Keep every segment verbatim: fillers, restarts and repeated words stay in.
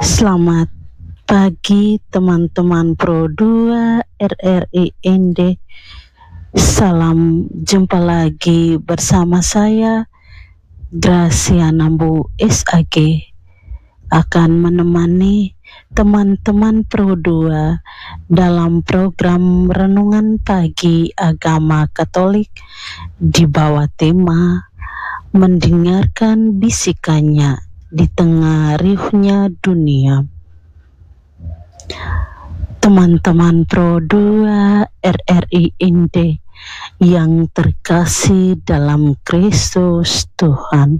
Selamat pagi teman-teman Pro dua R R I N D. Salam jumpa lagi bersama saya Gracia Nambu S A G akan menemani teman-teman Pro dua dalam program Renungan Pagi Agama Katolik di bawah tema mendengarkan bisikannya di tengah riuhnya dunia. Teman-teman Pro dua R R I N D yang terkasih dalam Kristus Tuhan,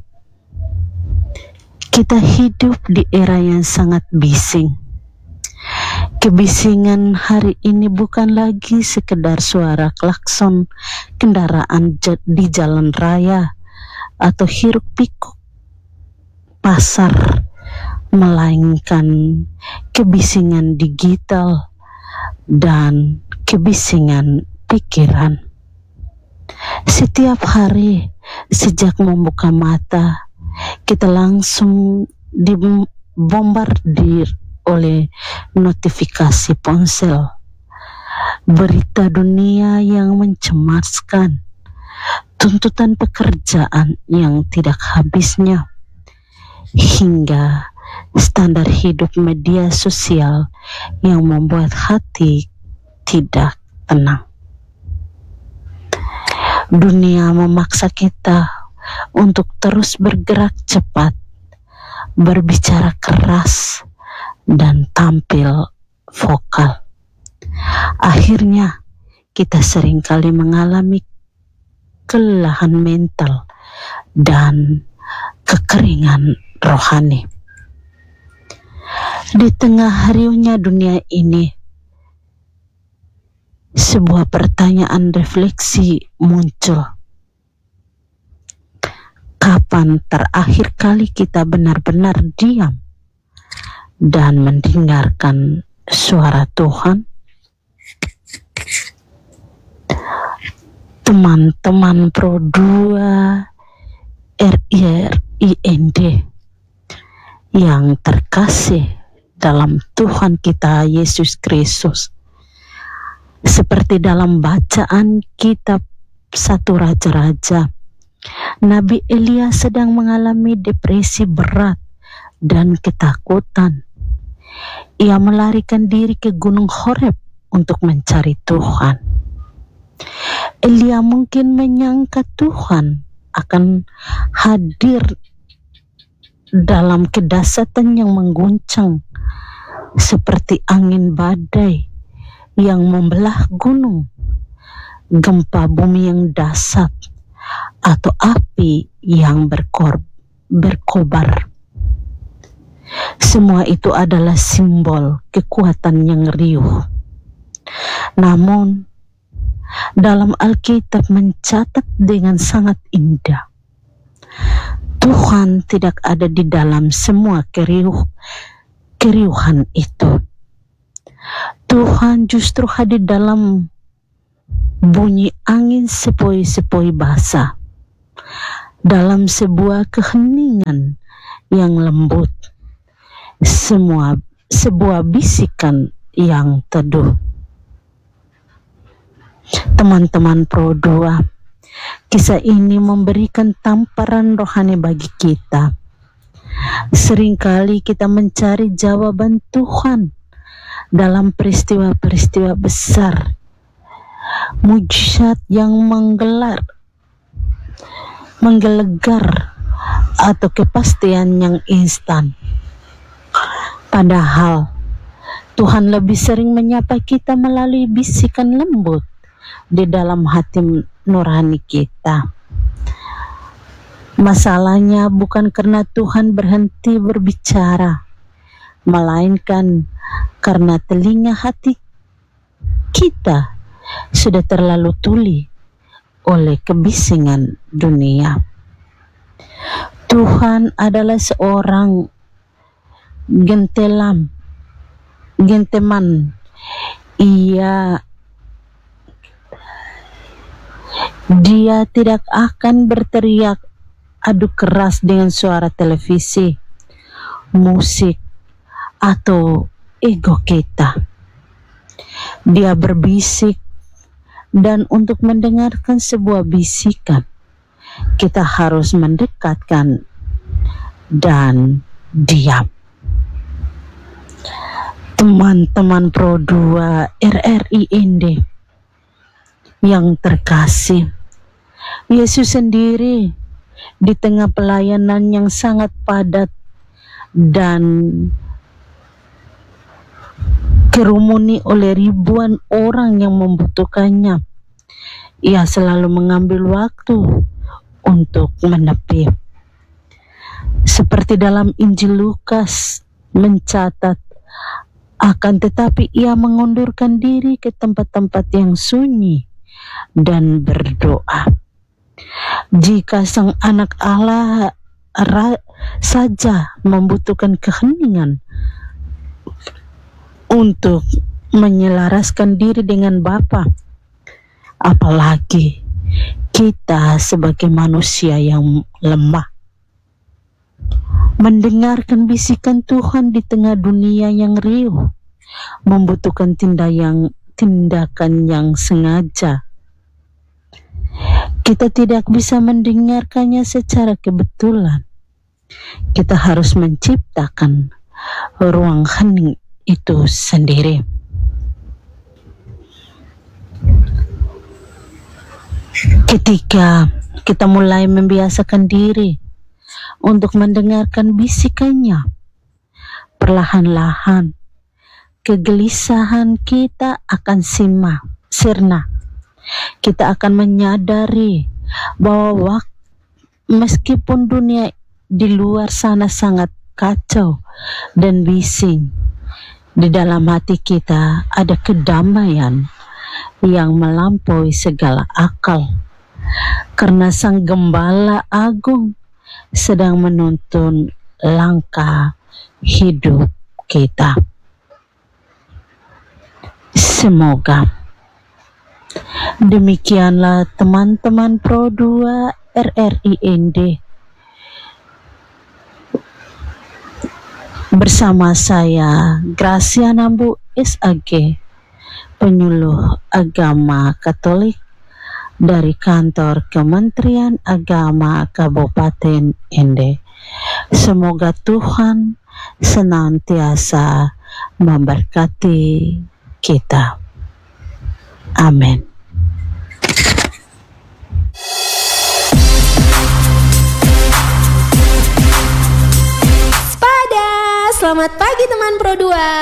kita hidup di era yang sangat bising. Kebisingan hari ini bukan lagi sekedar suara klakson kendaraan di jalan raya atau hiruk pikuk pasar, melainkan kebisingan digital dan kebisingan pikiran. Setiap hari sejak membuka mata, kita langsung dibombardir oleh notifikasi ponsel, berita dunia yang mencemaskan, tuntutan pekerjaan yang tidak habisnya, hingga standar hidup media sosial yang membuat hati tidak tenang. Dunia memaksa kita untuk terus bergerak cepat, berbicara keras, dan tampil vokal. Akhirnya, kita seringkali mengalami kelelahan mental dan kekeringan rohani. Di tengah riuhnya dunia ini, sebuah pertanyaan refleksi muncul. Kapan terakhir kali kita benar-benar diam dan mendengarkan suara Tuhan? Teman-teman Pro dua R I N D yang terkasih dalam Tuhan kita Yesus Kristus, seperti dalam bacaan kitab satu Raja-Raja, Nabi Elia sedang mengalami depresi berat dan ketakutan. Ia melarikan diri ke Gunung Horeb untuk mencari Tuhan. Elia mungkin menyangka Tuhan akan hadir dalam kedahsyatan yang mengguncang, seperti angin badai yang membelah gunung, gempa bumi yang dahsyat, atau api yang berkor, berkobar. Semua itu adalah simbol kekuatan yang riuh. Namun, dalam Alkitab mencatat dengan sangat indah, Tuhan tidak ada di dalam semua keriuh, keriuhan itu. Tuhan justru hadir dalam bunyi angin sepoi-sepoi basah, dalam sebuah keheningan yang lembut, semua sebuah bisikan yang teduh. Teman-teman Pro dua, kisah ini memberikan tamparan rohani bagi kita. Seringkali kita mencari jawaban Tuhan dalam peristiwa-peristiwa besar, mujizat yang menggelar, menggelegar, atau kepastian yang instan. Padahal Tuhan lebih sering menyapa kita melalui bisikan lembut di dalam hati nurani kita. Masalahnya bukan karena Tuhan berhenti berbicara, melainkan karena telinga hati kita sudah terlalu tuli oleh kebisingan dunia. Tuhan adalah seorang gentelam, genteman. Ia Dia tidak akan berteriak adu keras dengan suara televisi, musik, atau ego kita. Dia berbisik, dan untuk mendengarkan sebuah bisikan, kita harus mendekatkan dan diam. Teman-teman Pro dua R R I N D yang terkasih, Yesus sendiri di tengah pelayanan yang sangat padat dan kerumuni oleh ribuan orang yang membutuhkannya, ia selalu mengambil waktu untuk menepi. Seperti dalam Injil Lukas mencatat, akan tetapi ia mengundurkan diri ke tempat-tempat yang sunyi dan berdoa. Jika sang anak Allah ra- saja membutuhkan keheningan untuk menyelaraskan diri dengan Bapa, apalagi kita sebagai manusia yang lemah. Mendengarkan bisikan Tuhan di tengah dunia yang riuh membutuhkan tindak yang, tindakan yang sengaja. Kita tidak bisa mendengarkannya secara kebetulan. Kita harus menciptakan ruang hening itu sendiri. Ketika kita mulai membiasakan diri untuk mendengarkan bisikannya, perlahan-lahan kegelisahan kita akan sima, sirna. Kita akan menyadari bahwa wak- meskipun dunia di luar sana sangat kacau dan bising, di dalam hati kita ada kedamaian yang melampaui segala akal, karena Sang Gembala Agung sedang menuntun langkah hidup kita. Semoga demikianlah teman-teman Pro dua R R I N D bersama saya Graciana Bu S A G, penyuluh agama Katolik dari kantor Kementerian Agama Kabupaten N D. Semoga Tuhan senantiasa memberkati kita. Amin. Spada, selamat pagi teman Pro dua.